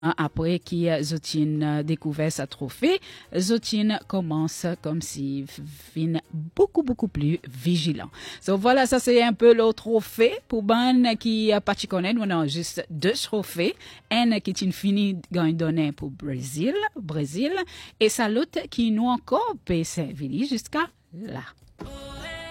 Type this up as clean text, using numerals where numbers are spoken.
Après qu'il Zotine découvert sa trophée, Zotine commence comme si fin beaucoup plus vigilant. So voilà, ça c'est un peu le trophée pour ban qui a pas connaître, on a juste deux trophées, un qui est fini gagne donné pour Brésil et ça l'autre qui nous encore peut servir jusqu'à là.